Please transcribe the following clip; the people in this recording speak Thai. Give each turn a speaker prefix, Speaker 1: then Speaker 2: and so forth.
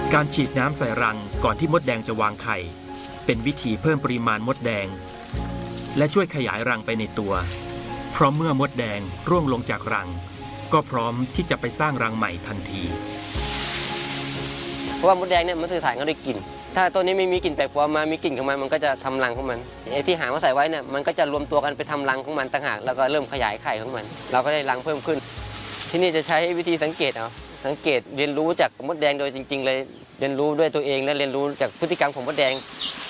Speaker 1: การฉีดน้ำใส่รังก่อนที่มดแดงจะวางไข่เป็นวิธีเพิ่มปริมาณมดแดงและช่วยขยายรังไปในตัวเพราะเมื่อมดแดงร่วงลงจากรังก็พร้อมที่จะไปสร้างรังใหม่ทันที
Speaker 2: เพราะว่ามดแดงเนี่ยมันสื่อสารกันด้วยกลิ่นถ้าตัวนี้ไม่มีกลิ่นแปลกปลอมมามีกลิ่นของมันก็จะทำรังของมันไอ้ที่หามาใส่ไว้เนี่ยมันก็จะรวมตัวกันไปทำรังของมันต่างหากแล้วก็เริ่มขยายไข่ของมันเราก็ได้รังเพิ่มขึ้นที่นี่จะใช้วิธีสังเกตสังเกตเรียนรู้จากมดแดงโดยจริงๆเลยเรียนรู้ด้วยตัวเองและเรียนรู้จากพฤติกรรมของมดแดง